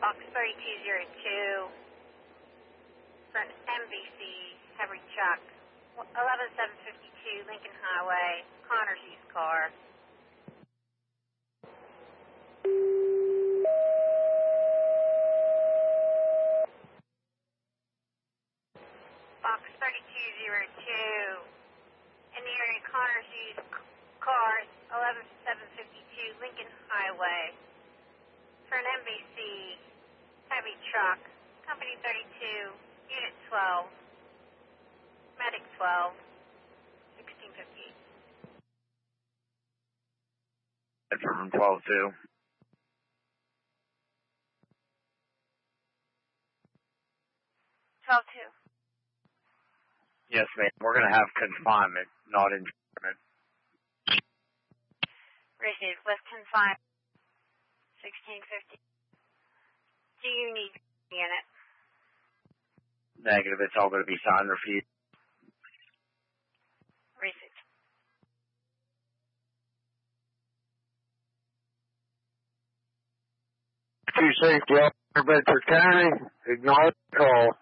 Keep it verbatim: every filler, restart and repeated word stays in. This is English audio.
Box thirty-two oh two for an M B C heavy truck, eleven seven fifty-two Lincoln Highway, Connor's used car. Box thirty-two oh two in the area Connor's used cars, eleven seven fifty-two Lincoln Highway for an M B C heavy truck, company thirty-two, unit twelve, medic twelve, sixteen fifty-eight. From twelve two. twelve two. Yes, ma'am. We're going to have confinement, not internment. Received with confinement, sixteen fifty. Do you need unit? Negative. It's all going to be signed refused. Received. Two safety officer, Bedford County. Ignore the call.